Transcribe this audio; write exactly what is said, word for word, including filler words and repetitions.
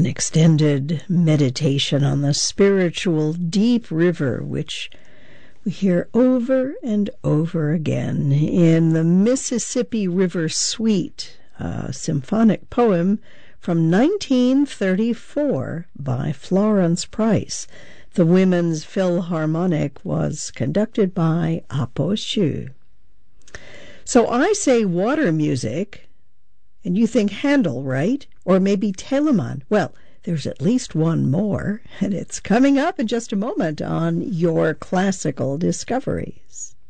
an extended meditation on the spiritual deep river, which we hear over and over again in the Mississippi River Suite, a symphonic poem from nineteen thirty-four by Florence Price. The Women's Philharmonic was conducted by Apo Shu. So I say water music, and you think Handel, right? Or maybe Telemann. Well, there's at least one more, and it's coming up in just a moment on Your Classical Discoveries.